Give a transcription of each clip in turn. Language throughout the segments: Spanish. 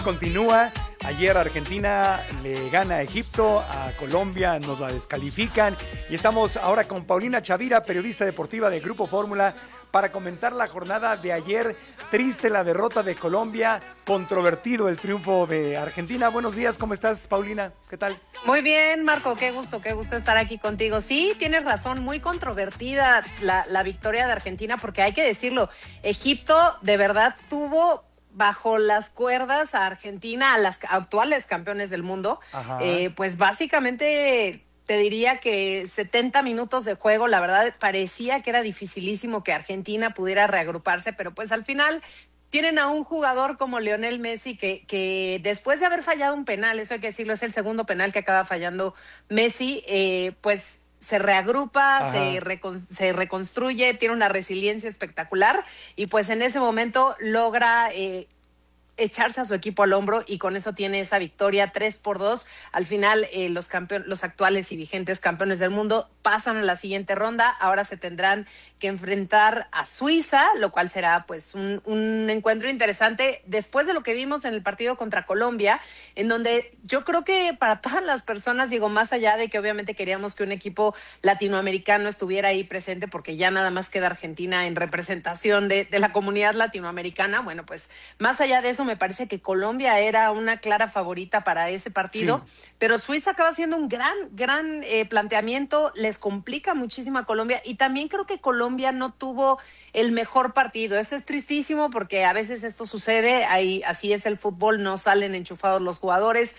Continúa. Ayer Argentina le gana a Egipto, a Colombia nos la descalifican y estamos ahora con Paulina Chavira, periodista deportiva de Grupo Fórmula, para comentar la jornada de ayer. Triste la derrota de Colombia, controvertido el triunfo de Argentina. Buenos días, ¿cómo estás, Paulina? ¿Qué tal? Muy bien, Marco, qué gusto estar aquí contigo. Sí, tienes razón, muy controvertida la victoria de Argentina, porque hay que decirlo, Egipto de verdad tuvo bajo las cuerdas a Argentina, a las actuales campeones del mundo. Pues básicamente te diría que 70 minutos de juego, la verdad parecía que era dificilísimo que Argentina pudiera reagruparse, pero pues al final tienen a un jugador como Lionel Messi que después de haber fallado un penal, eso hay que decirlo, es el segundo penal que acaba fallando Messi, pues se reagrupa, se reconstruye, tiene una resiliencia espectacular y pues en ese momento logra echarse a su equipo al hombro y con eso tiene esa victoria 3-2. Al final los actuales y vigentes campeones del mundo pasan a la siguiente ronda. Ahora se tendrán que enfrentar a Suiza, lo cual será pues un encuentro interesante después de lo que vimos en el partido contra Colombia, en donde yo creo que para todas las personas, digo, más allá de que obviamente queríamos que un equipo latinoamericano estuviera ahí presente, porque ya nada más queda Argentina en representación de la comunidad latinoamericana, bueno, pues más allá de eso me parece que Colombia era una clara favorita para ese partido, sí. Pero Suiza acaba haciendo un gran planteamiento, les complica muchísimo a Colombia y también creo que Colombia no tuvo el mejor partido. Eso es tristísimo porque a veces esto sucede, así es el fútbol, no salen enchufados los jugadores.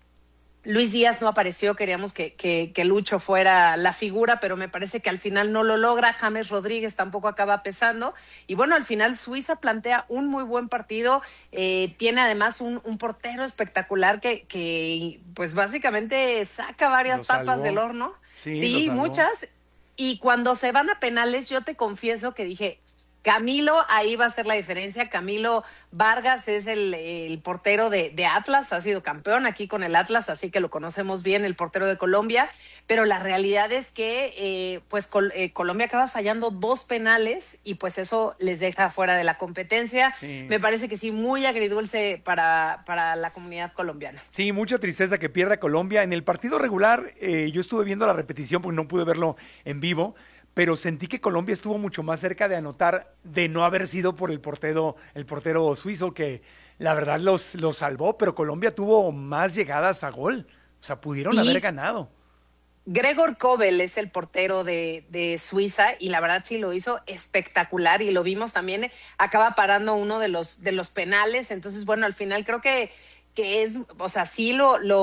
Luis Díaz no apareció, queríamos que Lucho fuera la figura, pero me parece que al final no lo logra. James Rodríguez tampoco acaba pesando. Y bueno, al final Suiza plantea un muy buen partido. Tiene además un portero espectacular que pues básicamente saca varias papas del horno. Sí, muchas. Y cuando se van a penales, yo te confieso que dije, Camilo, ahí va a ser la diferencia. Camilo Vargas es el portero de Atlas, ha sido campeón aquí con el Atlas, así que lo conocemos bien, el portero de Colombia, pero la realidad es que Colombia acaba fallando 2 penales y pues eso les deja fuera de la competencia. Sí. Me parece que sí, muy agridulce para la comunidad colombiana. Sí, mucha tristeza que pierda Colombia. En el partido regular, yo estuve viendo la repetición porque no pude verlo en vivo, pero sentí que Colombia estuvo mucho más cerca de anotar de no haber sido por el portero suizo, que la verdad los salvó, pero Colombia tuvo más llegadas a gol, o sea, pudieron haber ganado. Gregor Kobel es el portero de Suiza y la verdad sí lo hizo espectacular y lo vimos también, acaba parando uno de los penales, entonces bueno, al final creo que es, o sea, sí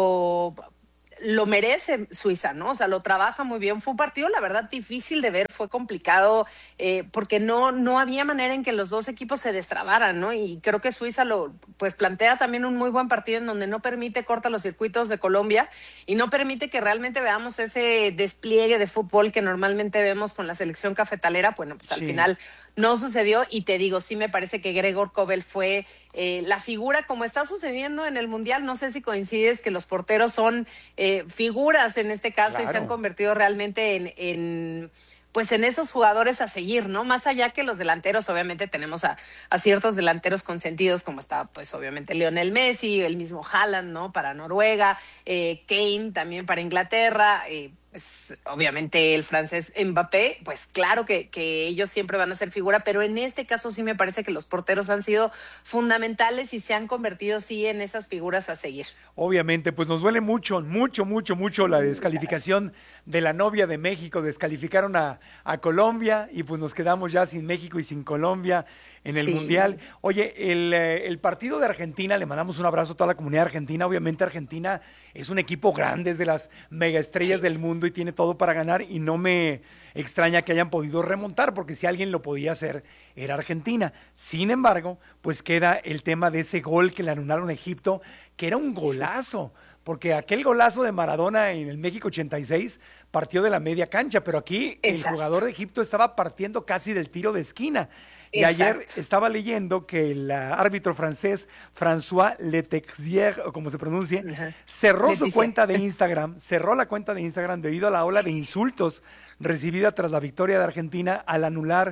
lo merece Suiza, ¿no? O sea, lo trabaja muy bien. Fue un partido, la verdad, difícil de ver, fue complicado, porque no había manera en que los dos equipos se destrabaran, ¿no? Y creo que Suiza pues plantea también un muy buen partido en donde no corta los circuitos de Colombia y no permite que realmente veamos ese despliegue de fútbol que normalmente vemos con la selección cafetalera. Bueno, pues al final no sucedió y te digo, sí me parece que Gregor Kobel fue la figura, como está sucediendo en el Mundial. No sé si coincides que los porteros son figuras en este caso, claro, y se han convertido realmente en esos jugadores a seguir, ¿no? Más allá que los delanteros, obviamente tenemos a ciertos delanteros consentidos, como está pues obviamente Lionel Messi, el mismo Haaland, ¿no? Para Noruega, Kane también para Inglaterra, pues obviamente el francés Mbappé, pues claro que ellos siempre van a ser figura, pero en este caso sí me parece que los porteros han sido fundamentales y se han convertido sí en esas figuras a seguir. Obviamente, pues nos duele mucho la descalificación de la novia de México. Descalificaron a Colombia y pues nos quedamos ya sin México y sin Colombia en el Mundial. Oye, el partido de Argentina, le mandamos un abrazo a toda la comunidad argentina. Obviamente Argentina es un equipo grande, es de las megaestrellas del mundo y tiene todo para ganar y no me extraña que hayan podido remontar, porque si alguien lo podía hacer era Argentina. Sin embargo, pues queda el tema de ese gol que le anularon a Egipto, que era un golazo, porque aquel golazo de Maradona en el México 86 partió de la media cancha, pero aquí el jugador de Egipto estaba partiendo casi del tiro de esquina. Y ayer estaba leyendo que el árbitro francés François Letexier, o como se pronuncie, cerró su cuenta de Instagram, cerró la cuenta de Instagram debido a la ola de insultos recibida tras la victoria de Argentina al anular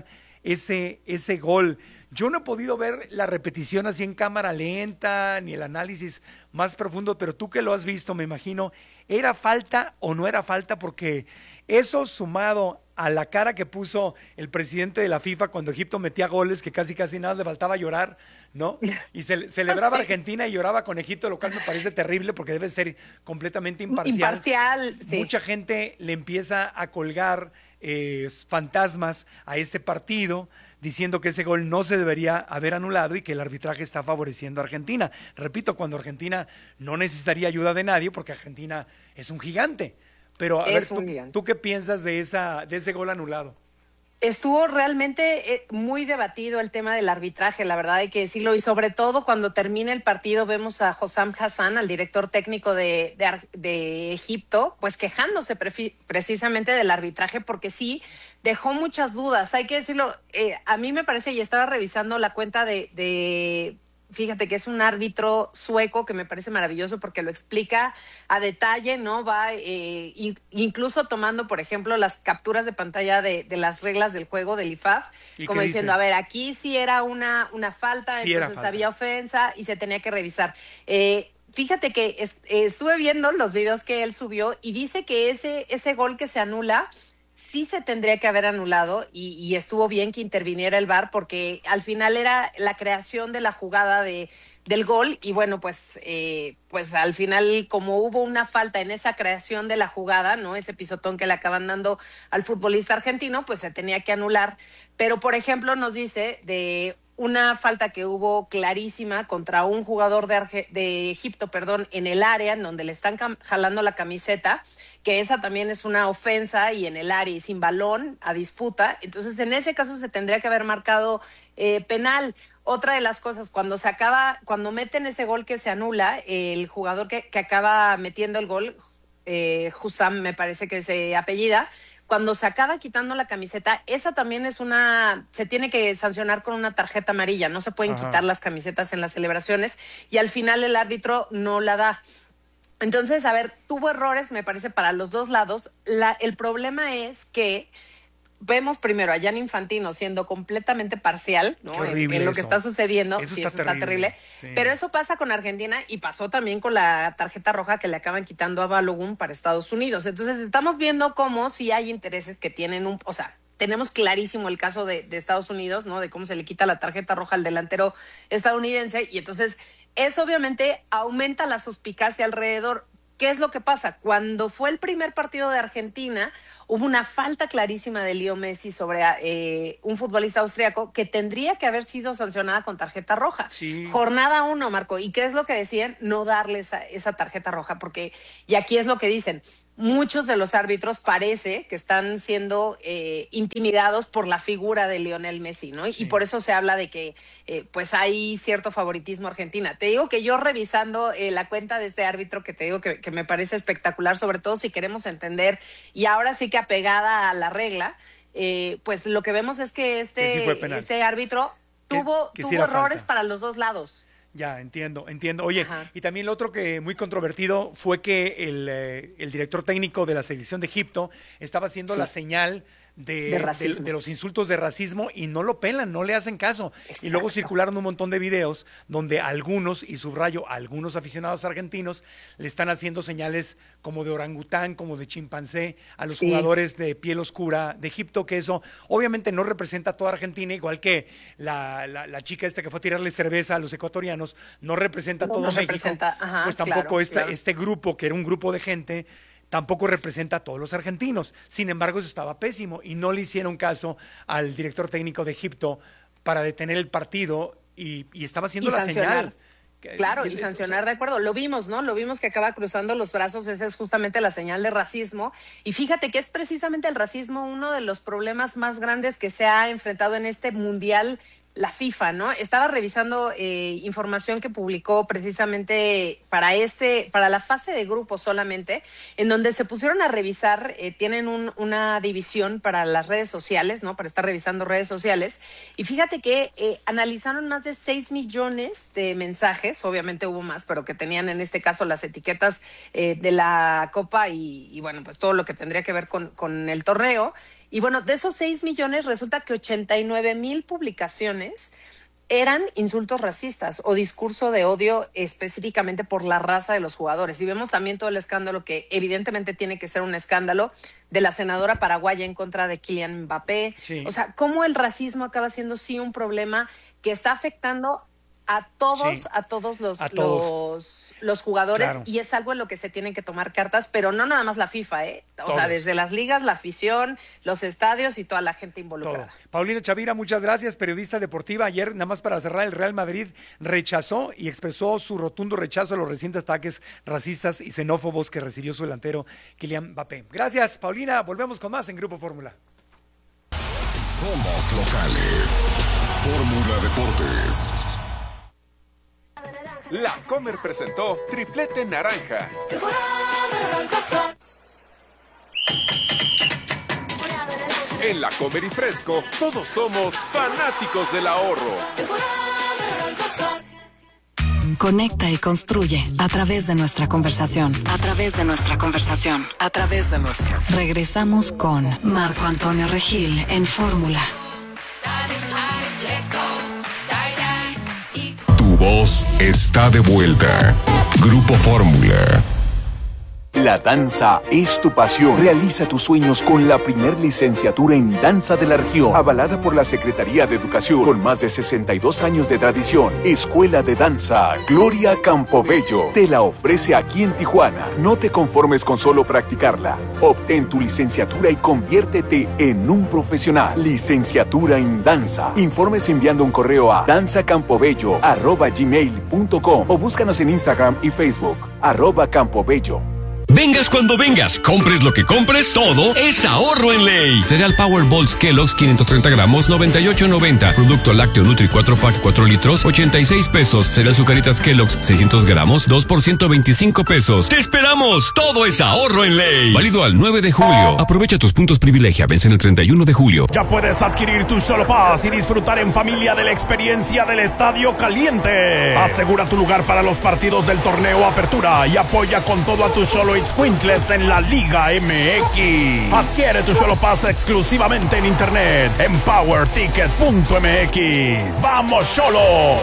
ese gol. Yo no he podido ver la repetición así en cámara lenta, ni el análisis más profundo, pero tú que lo has visto, me imagino, ¿era falta o no era falta? Porque eso sumado a la cara que puso el presidente de la FIFA cuando Egipto metía goles, que casi nada le faltaba llorar, ¿no? Y celebraba Sí. Argentina y lloraba con Egipto, lo cual me parece terrible porque debe ser completamente imparcial. Imparcial, sí. Mucha gente le empieza a colgar fantasmas a este partido, diciendo que ese gol no se debería haber anulado y que el arbitraje está favoreciendo a Argentina. Repito, cuando Argentina no necesitaría ayuda de nadie, porque Argentina es un gigante. Pero a ver, ¿tú qué piensas de ese gol anulado? Estuvo realmente muy debatido el tema del arbitraje, la verdad hay que decirlo, y sobre todo cuando termina el partido vemos a Hossam Hassan, al director técnico de Egipto, pues quejándose precisamente del arbitraje, porque sí dejó muchas dudas, hay que decirlo, a mí me parece, y estaba revisando la cuenta fíjate que es un árbitro sueco que me parece maravilloso porque lo explica a detalle, ¿no? Va incluso tomando, por ejemplo, las capturas de pantalla de las reglas del juego del IFAF, como diciendo, a ver, aquí sí era una falta, sí, entonces había ofensa y se tenía que revisar. Fíjate que estuve viendo los videos que él subió y dice que ese gol que se anula sí se tendría que haber anulado y estuvo bien que interviniera el VAR porque al final era la creación de la jugada del gol y bueno, pues al final como hubo una falta en esa creación de la jugada, ¿no? Ese pisotón que le acaban dando al futbolista argentino, pues se tenía que anular. Pero, por ejemplo, nos dice de una falta que hubo clarísima contra un jugador de Egipto, en el área en donde le están jalando la camiseta, que esa también es una ofensa y en el área y sin balón a disputa. Entonces, en ese caso se tendría que haber marcado penal. Otra de las cosas, cuando meten ese gol que se anula, el jugador que acaba metiendo el gol, Hussam me parece que se apellida, cuando se acaba quitando la camiseta, esa también se tiene que sancionar con una tarjeta amarilla, no se pueden quitar las camisetas en las celebraciones y al final el árbitro no la da. Entonces, a ver, tuvo errores, me parece, para los dos lados. El problema es que vemos primero a Gianni Infantino siendo completamente parcial, ¿no? En lo que está sucediendo. Eso está terrible. Sí. Pero eso pasa con Argentina y pasó también con la tarjeta roja que le acaban quitando a Balogun para Estados Unidos. Entonces estamos viendo cómo sí hay intereses que tienen tenemos clarísimo el caso de Estados Unidos, ¿no? De cómo se le quita la tarjeta roja al delantero estadounidense y entonces eso obviamente aumenta la suspicacia alrededor. ¿Qué es lo que pasa? Cuando fue el primer partido de Argentina, hubo una falta clarísima de Leo Messi sobre un futbolista austriaco que tendría que haber sido sancionada con tarjeta roja. Sí. Jornada 1, Marco. ¿Y qué es lo que decían? No darle esa tarjeta roja, porque, y aquí es lo que dicen, muchos de los árbitros parece que están siendo intimidados por la figura de Lionel Messi, ¿no? Sí. Y por eso se habla de que pues hay cierto favoritismo Argentina. Te digo que yo revisando la cuenta de este árbitro que te digo que me parece espectacular, sobre todo si queremos entender, y ahora sí que apegada a la regla, pues lo que vemos es que este árbitro tuvo errores para los dos lados. Ya, entiendo. Oye, y también lo otro que muy controvertido fue que el director técnico de la selección de Egipto estaba haciendo la señal de los insultos de racismo y no lo pelan, no le hacen caso. Exacto. Y luego circularon un montón de videos donde algunos, y subrayo, algunos aficionados argentinos le están haciendo señales como de orangután, como de chimpancé a los jugadores de piel oscura de Egipto, que eso obviamente no representa a toda Argentina, igual que la chica esta que fue a tirarle cerveza a los ecuatorianos, no representa a todo México. Pues tampoco este grupo, que era un grupo de gente, tampoco representa a todos los argentinos. Sin embargo, eso estaba pésimo y no le hicieron caso al director técnico de Egipto para detener el partido y estaba haciendo la señal. Claro, y sancionar, de acuerdo. Lo vimos, ¿no? Lo vimos que acaba cruzando los brazos, esa es justamente la señal de racismo. Y fíjate que es precisamente el racismo uno de los problemas más grandes que se ha enfrentado en este mundial la FIFA, ¿no? Estaba revisando información que publicó precisamente para la fase de grupos solamente, en donde se pusieron a revisar, tienen una división para las redes sociales, ¿no? Para estar revisando redes sociales. Y fíjate que analizaron más de 6 millones de mensajes, obviamente hubo más, pero que tenían en este caso las etiquetas de la Copa y bueno, pues todo lo que tendría que ver con el torneo. Y bueno, de esos 6 millones resulta que 89,000 publicaciones eran insultos racistas o discurso de odio específicamente por la raza de los jugadores. Y vemos también todo el escándalo, que evidentemente tiene que ser un escándalo, de la senadora paraguaya en contra de Kylian Mbappé. Sí. O sea, cómo el racismo acaba siendo sí un problema que está afectando a todos, sí, a todos los jugadores, claro, y es algo en lo que se tienen que tomar cartas, pero no nada más la FIFA, o sea, desde las ligas, la afición, los estadios y toda la gente involucrada. Todo. Paulina Chavira, muchas gracias, periodista deportiva. Ayer, nada más para cerrar, el Real Madrid rechazó y expresó su rotundo rechazo a los recientes ataques racistas y xenófobos que recibió su delantero Kylian Mbappé. Gracias, Paulina. Volvemos con más en Grupo Fórmula. Somos locales. Fórmula Deportes. La Comer presentó Triplete Naranja. En La Comer y Fresco, todos somos fanáticos del ahorro. Conecta y construye a través de nuestra conversación. A través de nuestra conversación. A través de nuestra. Regresamos con Marco Antonio Regil en Fórmula. Tu voz está de vuelta. Grupo Fórmula. La danza es tu pasión. Realiza tus sueños con la primer licenciatura en danza de la región, avalada por la Secretaría de Educación, con más de 62 años de tradición. Escuela de Danza Gloria Campobello te la ofrece aquí en Tijuana. No te conformes con solo practicarla. Obtén tu licenciatura y conviértete en un profesional. Licenciatura en danza. Informes enviando un correo a danzacampobello@gmail.com o búscanos en Instagram y Facebook @Campobello. Vengas cuando vengas, compres lo que compres, todo es ahorro en ley. Cereal Powerballs Kellogg's 530 gramos, 98.90. Producto lácteo Nutri 4-pack 4 litros, 86 pesos. Cereal Zucaritas Kellogg's 600 gramos, 2 por 125 pesos. ¡Te esperamos! Todo es ahorro en ley. Válido al 9 de julio. Aprovecha tus puntos privilegia. Vencen el 31 de julio. Ya puedes adquirir tu Xolo Pass y disfrutar en familia de la experiencia del Estadio Caliente. Asegura tu lugar para los partidos del torneo Apertura y apoya con todo a tu Xolo Squinkles en la Liga MX. Adquiere tu Xolo Pass exclusivamente en internet en powerticket.mx. ¡Vamos, Xolos!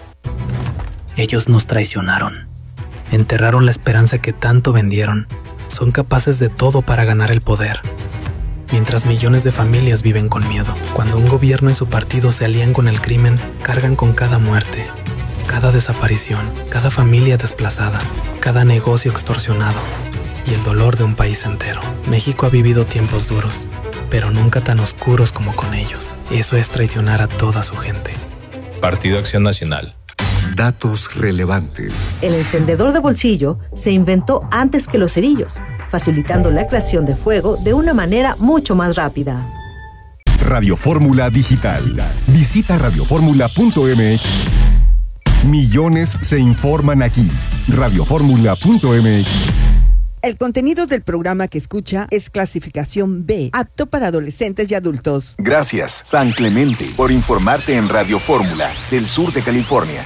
Ellos nos traicionaron. Enterraron la esperanza que tanto vendieron. Son capaces de todo para ganar el poder. Mientras millones de familias viven con miedo. Cuando un gobierno y su partido se alían con el crimen, cargan con cada muerte, cada desaparición, cada familia desplazada, cada negocio extorsionado y el dolor de un país entero. México ha vivido tiempos duros, pero nunca tan oscuros como con ellos. Eso es traicionar a toda su gente. Partido Acción Nacional. Datos relevantes. El encendedor de bolsillo se inventó antes que los cerillos, facilitando la creación de fuego de una manera mucho más rápida. Radio Fórmula Digital. Visita radioformula.mx. Millones se informan aquí. Radioformula.mx. El contenido del programa que escucha es clasificación B, apto para adolescentes y adultos. Gracias, San Clemente, por informarte en Radio Fórmula, del sur de California.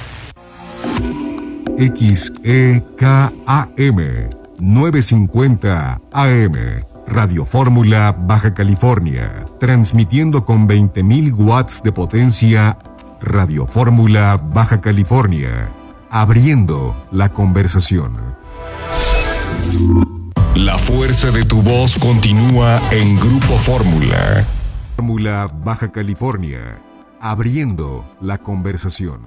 XEKAM 950 AM. Radio Fórmula, Baja California. Transmitiendo con 20,000 watts de potencia. Radio Fórmula, Baja California. Abriendo la conversación. La fuerza de tu voz continúa en Grupo Fórmula. Fórmula, Baja California. Abriendo la conversación.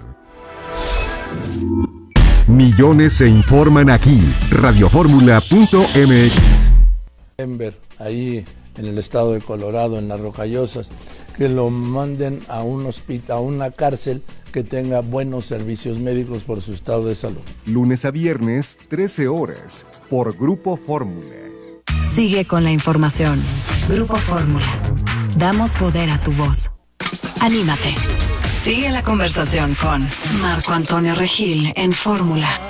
Millones se informan aquí. Radioformula.mx. Denver, ahí en el estado de Colorado, en las Rocallosas, que lo manden a un hospital, a una cárcel que tenga buenos servicios médicos por su estado de salud. Lunes a viernes, 13 horas, por Grupo Fórmula. Sigue con la información. Grupo Fórmula. Damos poder a tu voz. Anímate. Sigue la conversación con Marco Antonio Regil en Fórmula.